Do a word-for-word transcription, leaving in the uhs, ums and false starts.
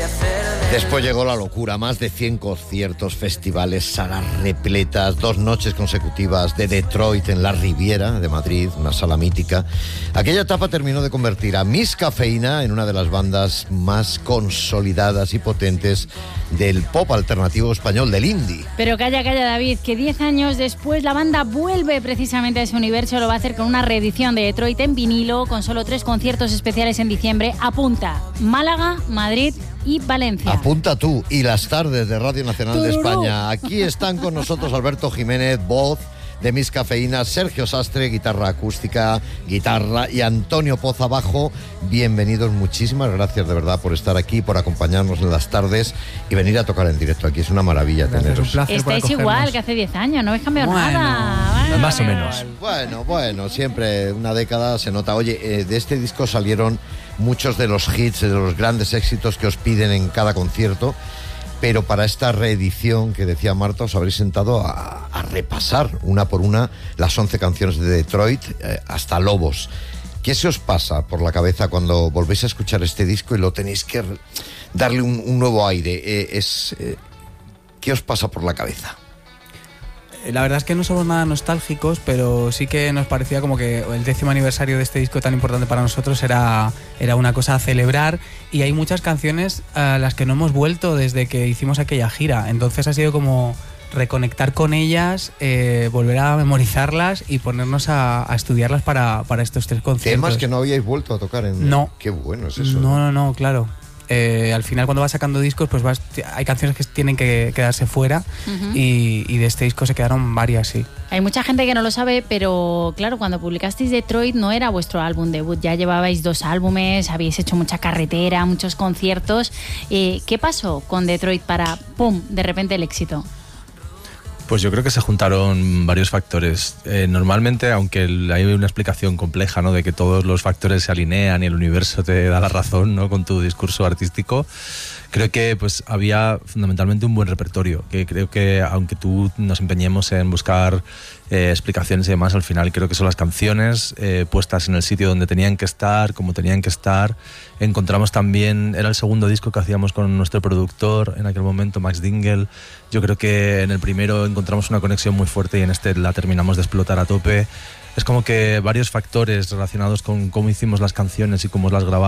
Después llegó la locura, más de cien conciertos, festivales, salas repletas, dos noches consecutivas de Detroit en la Riviera de Madrid, una sala mítica. Aquella etapa terminó de convertir a Miss Cafeína en una de las bandas más consolidadas y potentes del pop alternativo español, del indie. Pero calla, calla, David, que diez años después la banda vuelve precisamente a ese universo. Lo va a hacer con una reedición de Detroit en vinilo, con solo tres conciertos especiales en diciembre. Apunta: Málaga, Madrid y Valencia. Apunta tú y las tardes de Radio Nacional de España. Aquí están con nosotros Alberto Jiménez, voz de Miss Cafeína, Sergio Sastre, guitarra acústica, guitarra, y Antonio Poza, bajo. Bienvenidos, muchísimas gracias de verdad por estar aquí, por acompañarnos en las tardes y venir a tocar en directo aquí. Es una maravilla gracias, teneros. Un Estáis igual que hace diez años, no habéis cambiado bueno, nada. Bueno, más o menos. Bueno, bueno, siempre una década se nota. Oye, eh, de este disco salieron muchos de los hits, de los grandes éxitos que os piden en cada concierto, pero para esta reedición que decía Marta os habréis sentado a, a repasar una por una las once canciones de Detroit, eh, hasta Lobos. ¿Qué se os pasa por la cabeza cuando volvéis a escuchar este disco y lo tenéis que darle un, un nuevo aire? Eh, es, eh, ¿Qué os pasa por la cabeza? La verdad es que no somos nada nostálgicos, pero sí que nos parecía como que el décimo aniversario de este disco tan importante para nosotros era, era una cosa a celebrar, y hay muchas canciones a las que no hemos vuelto desde que hicimos aquella gira. Entonces ha sido como reconectar con ellas, eh, volver a memorizarlas y ponernos a, a estudiarlas para, para estos tres conciertos. Temas que no habíais vuelto a tocar en... No. Qué bueno es eso. No, no, no, claro. Eh, al final, cuando vas sacando discos, pues vas, hay canciones que tienen que quedarse fuera, uh-huh. y, y de este disco se quedaron varias, sí. Hay mucha gente que no lo sabe, pero claro, cuando publicasteis Detroit no era vuestro álbum debut, ya llevabais dos álbumes, habéis hecho mucha carretera, muchos conciertos. Eh, ¿Qué pasó con Detroit para, pum, de repente el éxito? Pues yo creo que se juntaron varios factores. Eh, normalmente, aunque hay una explicación compleja, ¿no?, de que todos los factores se alinean y el universo te da la razón, ¿no?, con tu discurso artístico, creo que pues había fundamentalmente un buen repertorio, que creo que aunque tú nos empeñemos en buscar eh, explicaciones y demás, al final creo que son las canciones eh, puestas en el sitio donde tenían que estar, como tenían que estar. Encontramos también, era el segundo disco que hacíamos con nuestro productor en aquel momento, Max Dingle. Yo creo que en el primero encontramos una conexión muy fuerte y en este la terminamos de explotar a tope. Es como que varios factores relacionados con cómo hicimos las canciones y cómo las grabamos